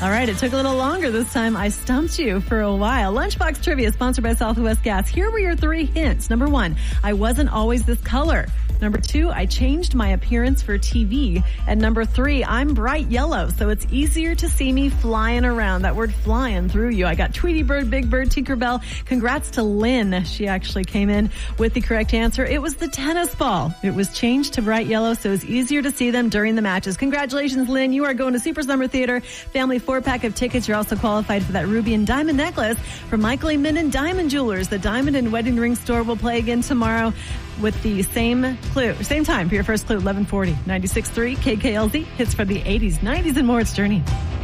All right, it took a little longer this time. I stumped you for a while. Lunchbox Trivia, sponsored by Southwest Gas. Here were your 3 hints. Number 1, I wasn't always this color. Number 2, I changed my appearance for TV. And number 3, I'm bright yellow, so it's easier to see me flying around. That word flying through you. I got Tweety Bird, Big Bird, Tinkerbell. Congrats to Lynn. She actually came in with the correct answer. It was the tennis ball. It was changed to bright yellow, so it's easier to see them during the matches. Congratulations, Lynn. You are going to Super Summer Theater. Family 4-pack of tickets. You're also qualified for that ruby and diamond necklace from Michael E. Minden Diamond Jewelers. The Diamond and Wedding Ring store will play again tomorrow with the same clue, same time for your first clue, 11:40. 96.3 KKLZ, hits for the 80s, 90s, and more. It's Journey.